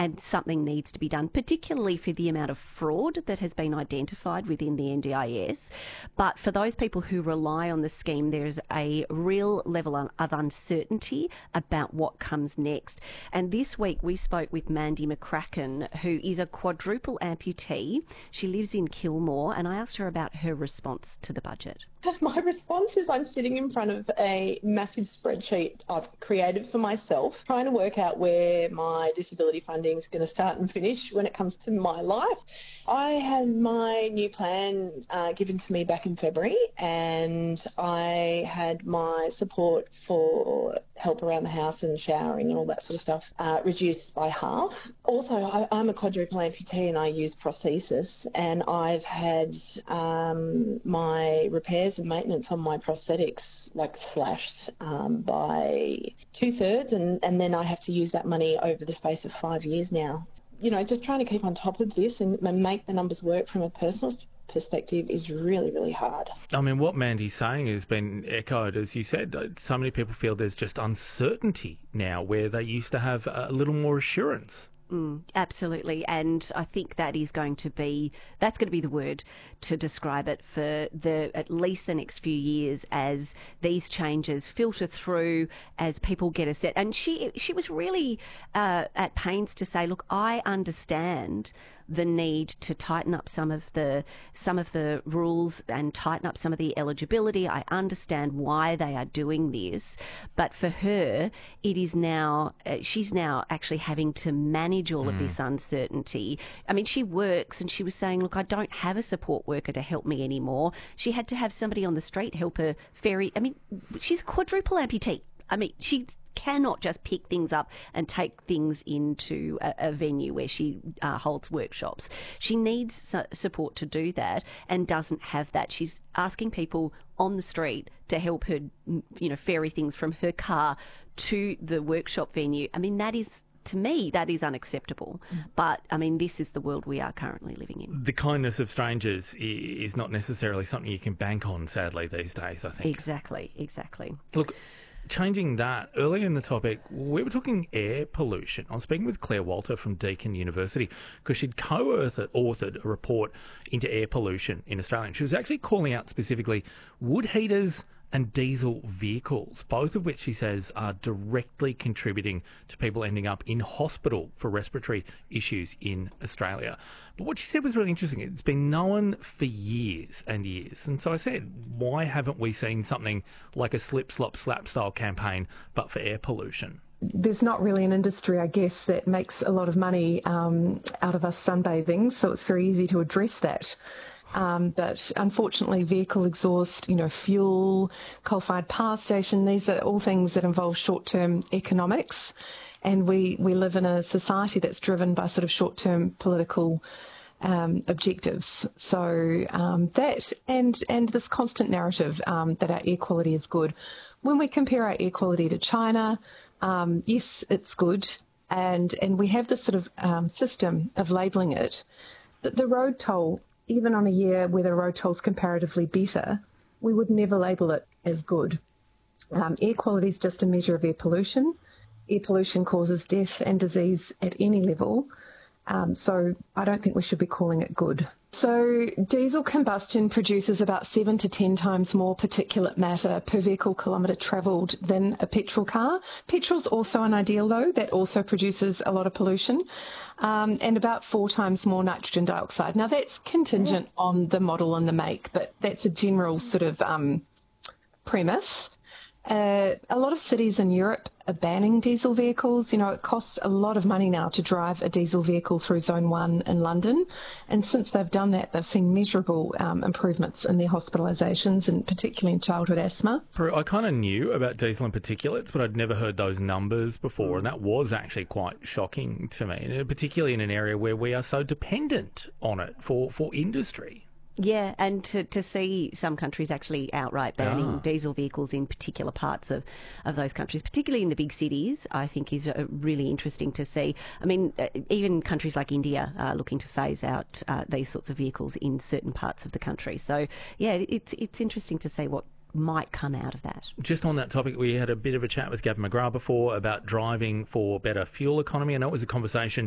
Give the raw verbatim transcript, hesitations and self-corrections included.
and something needs to be done, particularly for the amount of fraud that has been identified within the N D I S. But for those people who rely on the scheme, there's a real level of uncertainty about what comes next. And this week we spoke with Mandy McCracken, who is a quadruple amputee. She lives in Kilmore, and I asked her about her response to the budget. My response is I'm sitting in front of a massive spreadsheet I've created for myself, trying to work out where my disability funding is going to start and finish when it comes to my life. I had my new plan uh, given to me back in February, and I had my support for help around the house and showering and all that sort of stuff uh, reduced by half. Also, I, I'm a quadruple amputee and I use prosthesis, and I've had um, my repairs and maintenance on my prosthetics like slashed um, by two-thirds, and, and then I have to use that money over the space of five years now. You know, just trying to keep on top of this and make the numbers work from a personal perspective is really, really hard. I mean, what Mandy's saying has been echoed, as you said. So many people feel there's just uncertainty now where they used to have a little more assurance. Mm, absolutely, and I think that is going to be that's going to be the word to describe it for the at least the next few years as these changes filter through, as people get a set. And she she was really uh, at pains to say, look, I understand the need to tighten up some of the some of the rules and tighten up some of the eligibility. I understand why they are doing this, but for her, it is now uh, she's now actually having to manage all mm. of this uncertainty. I mean, she works, and she was saying, look, I don't have a support worker to help me anymore. She had to have somebody on the street help her ferry. I mean, she's a quadruple amputee. I mean, she's cannot just pick things up and take things into a, a venue where she uh, holds workshops. She needs su- support to do that and doesn't have that. She's asking people on the street to help her, you know, ferry things from her car to the workshop venue. I mean, that is, to me, that is unacceptable. Mm. But, I mean, this is the world we are currently living in. The kindness of strangers is not necessarily something you can bank on, sadly, these days, I think. Exactly, exactly. Look, changing that, earlier in the topic, we were talking air pollution. I was speaking with Claire Walter from Deakin University because she'd co-authored a report into air pollution in Australia. And she was actually calling out specifically wood heaters and diesel vehicles, both of which she says are directly contributing to people ending up in hospital for respiratory issues in Australia. But what she said was really interesting. It's been known for years and years. And so I said, why haven't we seen something like a slip, slop, slap style campaign, but for air pollution? There's not really an industry, I guess, that makes a lot of money um, out of us sunbathing, so it's very easy to address that. Um, but unfortunately, vehicle exhaust, you know, fuel, coal-fired power station, these are all things that involve short-term economics. And we, we live in a society that's driven by sort of short-term political um, objectives. So um, that and, and this constant narrative um, that our air quality is good. When we compare our air quality to China, um, yes, it's good. And, and we have this sort of um, system of labelling it. But the road toll, even on a year where the road toll's comparatively better, we would never label it as good. Um, air quality is just a measure of air pollution. Air pollution causes death and disease at any level, um, so I don't think we should be calling it good. So diesel combustion produces about seven to ten times more particulate matter per vehicle kilometre travelled than a petrol car. Petrol's also an ideal though, that also produces a lot of pollution, um, and about four times more nitrogen dioxide. Now that's contingent on the model and the make, but that's a general sort of um, premise. Uh, a lot of cities in Europe are banning diesel vehicles. You know, it costs a lot of money now to drive a diesel vehicle through Zone one in London. And since they've done that, they've seen measurable um, improvements in their hospitalisations, and particularly in childhood asthma. I kind of knew about diesel and particulates, but I'd never heard those numbers before. And that was actually quite shocking to me, and particularly in an area where we are so dependent on it for, for industry. Yeah, and to, to see some countries actually outright banning Ah. diesel vehicles in particular parts of, of those countries, particularly in the big cities, I think is uh, really interesting to see. I mean, uh, even countries like India are looking to phase out uh, these sorts of vehicles in certain parts of the country. So, yeah, it's it's interesting to see what might come out of that. Just on that topic, we had a bit of a chat with Gavin McGrath before about driving for better fuel economy. I know it was a conversation